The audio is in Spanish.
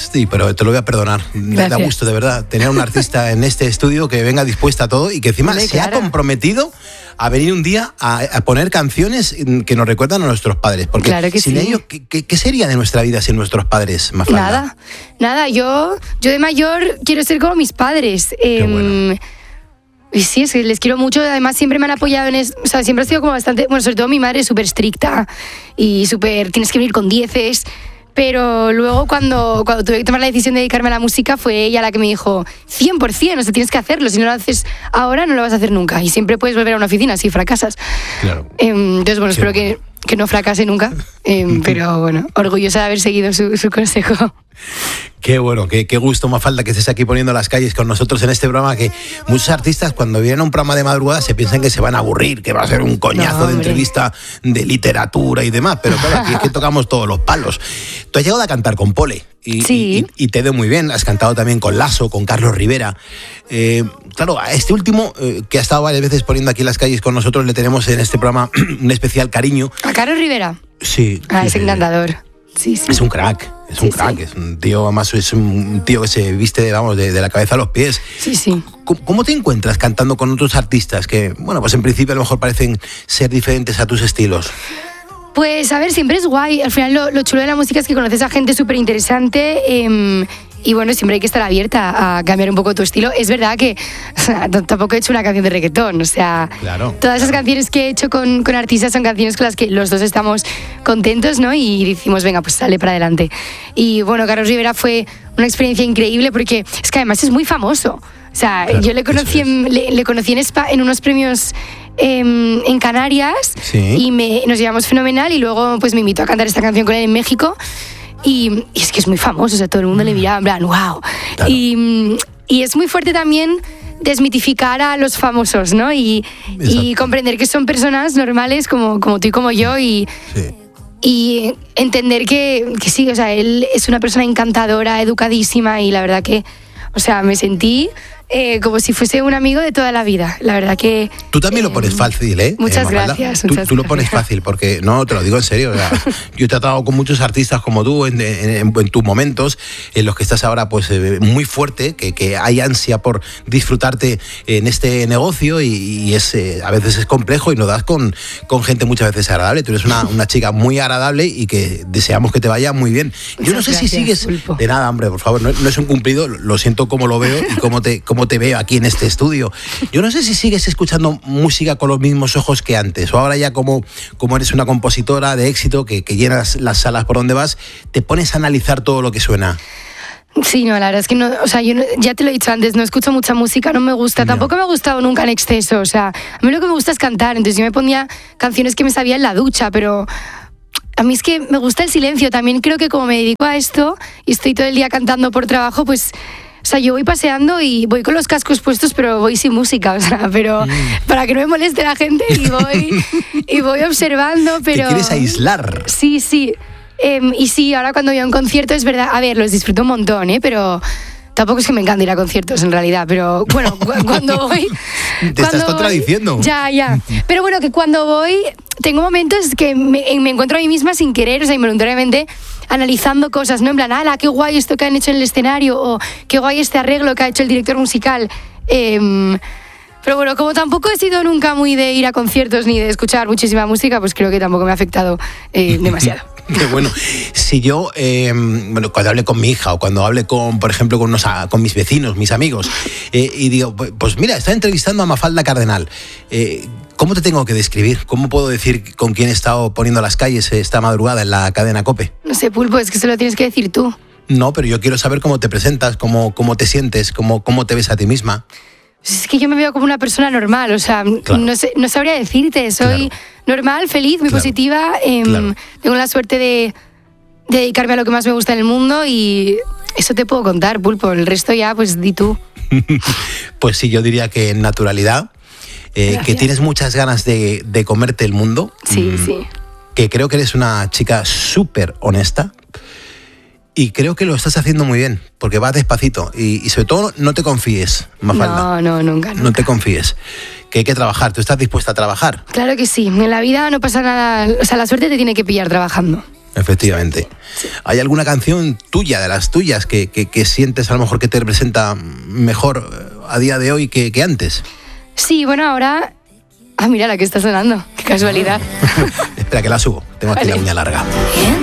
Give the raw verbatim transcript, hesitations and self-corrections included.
Sí, pero te lo voy a perdonar. Me da gusto, de verdad, tener un artista en este estudio que venga dispuesta a todo y que encima Vale, se claro. ha comprometido a venir un día a, a poner canciones que nos recuerdan a nuestros padres. Porque claro que sin sí. ellos, ¿qué, qué, ¿qué sería de nuestra vida sin nuestros padres, Mafalda? Nada, nada. Yo, yo de mayor quiero ser como mis padres. Qué eh, bueno. Y sí, es que les quiero mucho. Además, siempre me han apoyado en eso. O sea, siempre ha sido como bastante... Bueno, sobre todo mi madre es súper estricta y súper... Tienes que venir con dieces. Pero luego cuando, cuando tuve que tomar la decisión de dedicarme a la música, fue ella la que me dijo cien por ciento, o sea, tienes que hacerlo. Si no lo haces ahora, no lo vas a hacer nunca. Y siempre puedes volver a una oficina si fracasas. Claro. Eh, entonces, bueno, Qué espero bueno. que, que no fracase nunca. Eh, pero bueno, orgullosa de haber seguido su, su consejo. Qué bueno, qué, qué gusto, Mafalda, que estés aquí poniendo las calles con nosotros en este programa, que muchos artistas cuando vienen a un programa de madrugada se piensan que se van a aburrir, que va a ser un coñazo no, de entrevista de literatura y demás, pero claro, aquí es que tocamos todos los palos. Tú has llegado a cantar con Pole y, sí. y, y te veo muy bien, has cantado también con Lasso, con Carlos Rivera. Eh, claro, a este último, eh, que ha estado varias veces poniendo aquí las calles con nosotros, le tenemos en este programa un especial cariño. ¿A Carlos Rivera? Sí. Ah, sí, es sí. encantador. Sí, sí. Es un crack, es sí, un crack, sí. es un tío, además es un tío que se viste, vamos, de, de la cabeza a los pies. Sí, sí. ¿Cómo, ¿Cómo te encuentras cantando con otros artistas que, bueno, pues en principio a lo mejor parecen ser diferentes a tus estilos? Pues a ver, siempre es guay. Al final lo, lo chulo de la música es que conoces a gente súper interesante eh, y bueno, siempre hay que estar abierta a cambiar un poco tu estilo. Es verdad que o sea, t- tampoco he hecho una canción de reggaetón, o sea, claro, todas esas claro. canciones que he hecho con, con artistas son canciones con las que los dos estamos contentos, ¿no? Y decimos, venga, pues sale para adelante. Y bueno, Carlos Rivera fue una experiencia increíble porque es que además es muy famoso. O sea, claro, yo le conocí, en, le, le conocí en, Spa, en unos premios eh, en Canarias sí. y me, nos llevamos fenomenal y luego pues me invitó a cantar esta canción con él en México y, y es que es muy famoso, o sea, todo el mundo mm. le miraba en plan, wow. Claro. Y, y es muy fuerte también desmitificar a los famosos, ¿no? Y, y comprender que son personas normales como, como tú y como yo y... Sí. Y entender que, que sí, o sea, él es una persona encantadora, educadísima y la verdad que, o sea, me sentí eh, como si fuese un amigo de toda la vida. La verdad que... Tú también eh, lo pones fácil, ¿eh? Muchas eh, gracias. Tú, muchas tú lo pones gracias. fácil porque, no, te lo digo en serio. O sea, yo he tratado con muchos artistas como tú en, en, en, en tus momentos, en los que estás ahora pues eh, muy fuerte, que, que hay ansia por disfrutarte en este negocio y, y es eh, a veces es complejo y no das con, con gente muchas veces agradable. Tú eres una, una chica muy agradable y que deseamos que te vaya muy bien. Yo muchas no sé gracias, si sigues... Pulpo. De nada, hombre, por favor, no, no es un cumplido, lo siento como lo veo y cómo te, cómo te veo aquí en este estudio. Yo no sé si sigues escuchando música con los mismos ojos que antes, o ahora ya como, como eres una compositora de éxito que, que llenas las salas por donde vas, te pones a analizar todo lo que suena. Sí, no, la verdad es que no, o sea, yo no, ya te lo he dicho antes, no escucho mucha música, no me gusta, no. Tampoco me ha gustado nunca en exceso, o sea, a mí lo que me gusta es cantar, entonces yo me ponía canciones que me sabía en la ducha, pero... A mí es que me gusta el silencio, también creo que como me dedico a esto y estoy todo el día cantando por trabajo, pues... O sea, yo voy paseando y voy con los cascos puestos, pero voy sin música, o sea, pero mm. para que no me moleste la gente y voy, y voy observando, pero... ¿Te quieres aislar? Sí, sí. Eh, y sí, ahora cuando voy a un concierto es verdad, a ver, los disfruto un montón, ¿eh? Pero... Tampoco es que me encante ir a conciertos en realidad, pero bueno, cuando voy... Te cuando estás contradiciendo. Voy, ya, ya. Pero bueno, que cuando voy, tengo momentos que me, me encuentro a mí misma sin querer, o sea, involuntariamente, analizando cosas, ¿no? En plan, ¡ala, qué guay esto que han hecho en el escenario! O qué guay este arreglo que ha hecho el director musical. Eh, pero bueno, como tampoco he sido nunca muy de ir a conciertos ni de escuchar muchísima música, pues creo que tampoco me ha afectado eh, demasiado. Qué bueno. Si yo, eh, bueno, cuando hable con mi hija o cuando hable con, por ejemplo, con, unos, con mis vecinos, mis amigos, eh, y digo, pues mira, está entrevistando a Mafalda Cardenal, eh, ¿cómo te tengo que describir? ¿Cómo puedo decir con quién he estado poniendo las calles esta madrugada en la cadena COPE? No sé, Pulpo, es que se lo tienes que decir tú. No, pero yo quiero saber cómo te presentas, cómo, cómo te sientes, cómo, cómo te ves a ti misma. Es que yo me veo como una persona normal, o sea, claro. no, sé, no sabría decirte, soy claro. normal, feliz, muy claro. positiva, eh, claro. tengo la suerte de, de dedicarme a lo que más me gusta en el mundo y eso te puedo contar, Pulpo, el resto ya, pues di tú. Pues sí, yo diría que naturalidad, eh, que tienes muchas ganas de, de comerte el mundo. Sí, mm, sí. Que creo que eres una chica súper honesta. Y creo que lo estás haciendo muy bien, porque vas despacito. Y, y sobre todo, no te confíes, Mafalda. No, no, nunca, nunca. No te confíes. Que hay que trabajar. ¿Tú estás dispuesta a trabajar? Claro que sí. En la vida no pasa nada. O sea, la suerte te tiene que pillar trabajando. Efectivamente. ¿Hay alguna canción tuya, de las tuyas, que, que, que sientes a lo mejor que te representa mejor a día de hoy que, que antes? Sí, bueno, ahora... Ah, mira la que está sonando. Qué casualidad. Espera, que la subo. Tengo aquí vale. la uña larga.